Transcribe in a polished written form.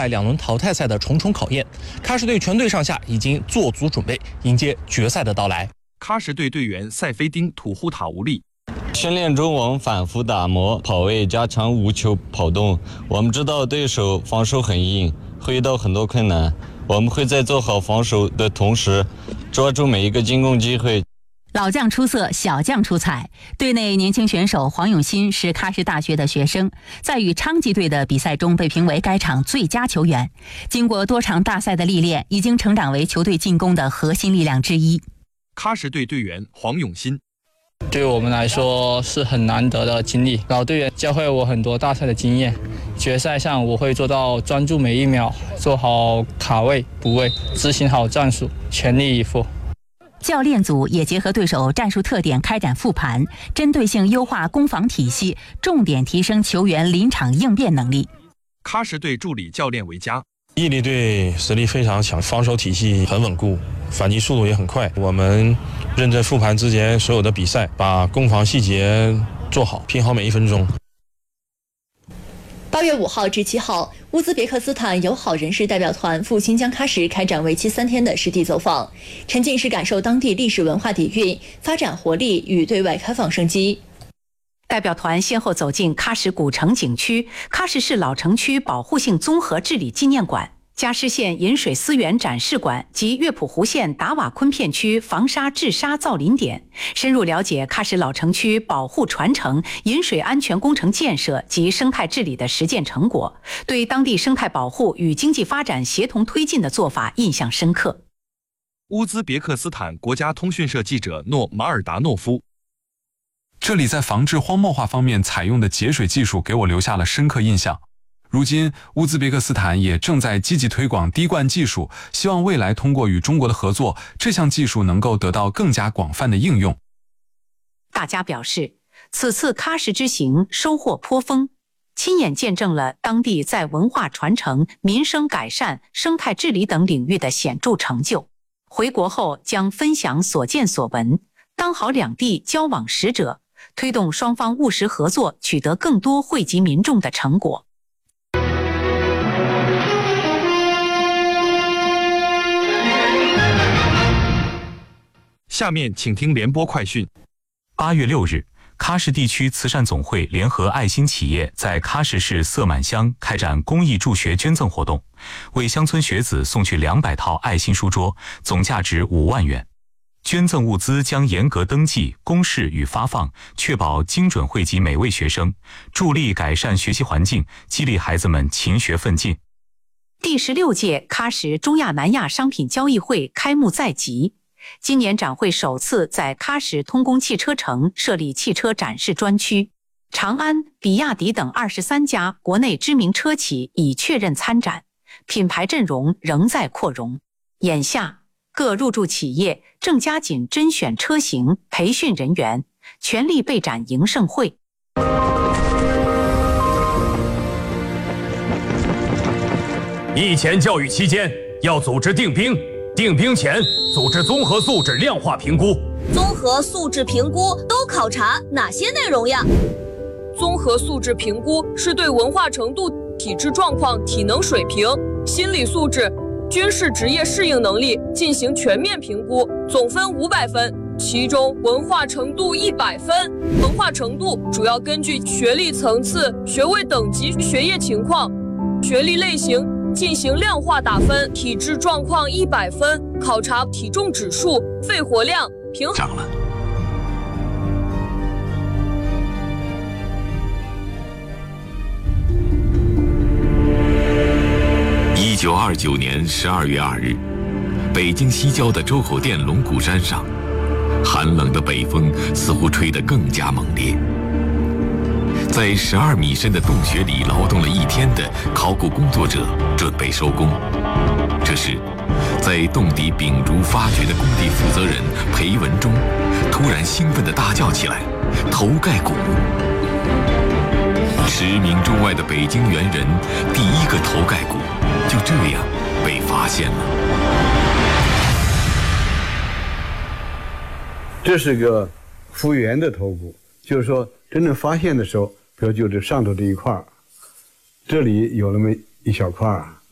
来2轮淘汰赛的重重考验，喀什队全队上下已经做足准备，迎接决赛的到来。 喀什队队员塞菲丁土呼塔乌利。 训练中，我们反复打磨跑位，加强无球跑动。我们知道对手防守很硬，会遇到很多困难。我们会在做好防守的同时，抓住每一个进攻机会。 老将出色，小将出彩。队内年轻选手黄永新是喀什大学的学生，在与昌吉队的比赛中被评为该场最佳球员。经过多场大赛的历练，已经成长为球队进攻的核心力量之一。 喀什队队员黄永新。 对我们来说是很难得的经历，老队员教会我很多大赛的经验。决赛上我会做到专注每一秒，做好卡位补位，执行好战术，全力以赴。 教练组也结合对手战术特点开展复盘，针对性优化攻防体系，重点提升球员临场应变能力。 喀什队助理教练韦佳。 伊犁队实力非常强，防守体系很稳固，反击速度也很快。我们认真复盘之前所有的比赛，把攻防细节做好，拼好每一分钟。 8月5号至7号，乌兹别克斯坦友好人士代表团赴新疆喀什开展为期3天的实地走访，沉浸式感受当地历史文化底蕴，发展活力与对外开放生机。 代表团先后走进喀什古城景区、喀什市老城区保护性综合治理纪念馆、加施县饮水思源展示馆及乐普湖县达瓦昆片区防沙治沙造林点，深入了解喀什老城区保护传承、饮水安全工程建设及生态治理的实践成果，对当地生态保护与经济发展协同推进的做法印象深刻。 乌兹别克斯坦国家通讯社记者诺马尔达诺夫。 这里在防治荒漠化方面采用的节水技术给我留下了深刻印象。如今，乌兹别克斯坦也正在积极推广滴灌技术，希望未来通过与中国的合作，这项技术能够得到更加广泛的应用。 大家表示，此次喀什之行收获颇丰，亲眼见证了当地在文化传承、民生改善、生态治理等领域的显著成就。回国后将分享所见所闻，当好两地交往使者，推动双方务实合作，取得更多惠及民众的成果。 下面请听联播快讯。 8月6日，喀什地区慈善总会联合爱心企业在喀什市色满乡开展公益助学捐赠活动，为乡村学子送去200套爱心书桌，总价值5万元。捐赠物资将严格登记、公示与发放，确保精准惠及每位学生，助力改善学习环境，激励孩子们勤学奋进。 第16届喀什中亚南亚商品交易会开幕在即，今年展会首次在喀什通工汽车城设立汽车展示专区，长安、比亚迪等23家国内知名车企已确认参展，品牌阵容仍在扩容。眼下，各入驻企业正加紧甄选车型、培训人员，全力备展迎盛会。 役前教育期间要组织定兵，定兵前组织综合素质量化评估。 综合素质评估都考察哪些内容呀？ 综合素质评估是对文化程度、体质状况、体能水平、心理素质、军事职业适应能力进行全面评估，总分500分，其中文化程度100分。文化程度主要根据学历层次、学位等级、学业情况、学历类型进行量化打分。体质状况100分，考察体重指数、肺活量、平衡。 涨了。 1929年12月2日，北京西郊的周口店龙骨山上，寒冷的北风似乎吹得更加猛烈。在12米深的洞穴里劳动了1天的考古工作者准备收工。这时，在洞底秉烛发掘的工地负责人裴文忠突然兴奋地大叫起来：“头盖骨！”10名中外的北京猿人第1个头盖骨就这样被发现了。 这是个复原的头骨，就是说真正发现的时候，比如就这上头这一块，这里有那么一小块，